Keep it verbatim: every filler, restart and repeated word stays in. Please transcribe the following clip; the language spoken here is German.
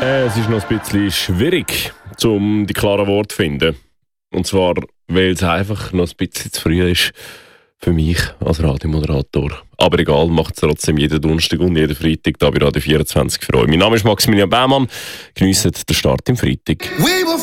Äh, es ist noch ein bisschen schwierig, um die klaren Worte zu finden. Und zwar, weil es einfach noch ein bisschen zu früh ist für mich als Radiomoderator. Aber egal, macht es trotzdem jeden Donnerstag und jeden Freitag da bei Radio vierundzwanzig für euch. Mein Name ist Maximilian Baumann. Geniessen den Start im Freitag.